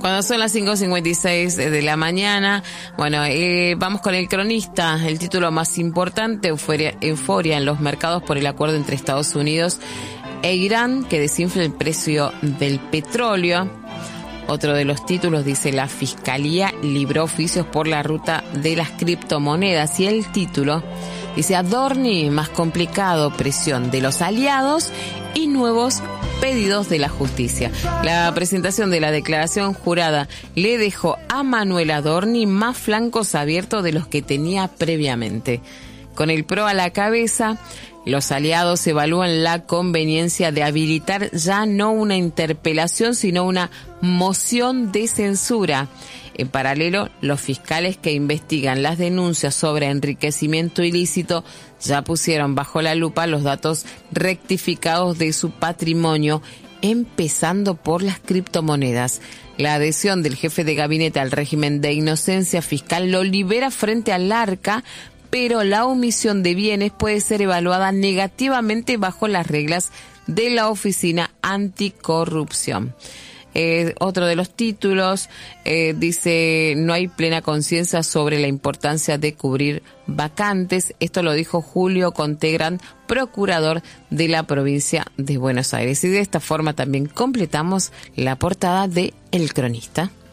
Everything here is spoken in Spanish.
Cuando son las 5:56 de la mañana, bueno, vamos con el cronista. El título más importante, euforia en los mercados por el acuerdo entre Estados Unidos e Irán que desinfla el precio del petróleo. Otro de los títulos dice: la Fiscalía libró oficios por la ruta de las criptomonedas. Y el título dice: Adorni, más complicado, presión de los aliados y nuevos pedidos de la justicia. La presentación de la declaración jurada le dejó a Manuel Adorni más flancos abiertos de los que tenía previamente. Con el PRO a la cabeza, los aliados evalúan la conveniencia de habilitar ya no una interpelación, sino una moción de censura. En paralelo, los fiscales que investigan las denuncias sobre enriquecimiento ilícito ya pusieron bajo la lupa los datos rectificados de su patrimonio, empezando por las criptomonedas. La adhesión del jefe de gabinete al régimen de inocencia fiscal lo libera frente al arca, pero la omisión de bienes puede ser evaluada negativamente bajo las reglas de la Oficina Anticorrupción. Otro de los títulos dice: no hay plena conciencia sobre la importancia de cubrir vacantes. Esto lo dijo Julio Contegrán, procurador de la provincia de Buenos Aires. Y de esta forma también completamos la portada de El Cronista.